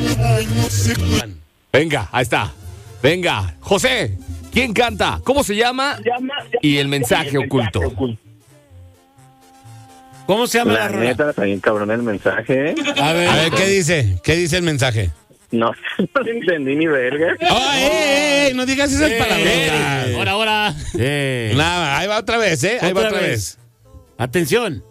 Venga, ahí está. Venga, José, ¿quién canta? ¿Cómo se llama? Y el mensaje oculto. ¿Cómo se llama la La rola? neta, está bien cabrón el mensaje, ¿eh? A ver, ¿qué dice? ¿Qué dice el mensaje? No, no le entendí ni verga. ¡Oh, no digas esas palabras! Ahora. Eh. Nada, ahí va otra vez, ¿eh? Ahí va otra vez. Atención.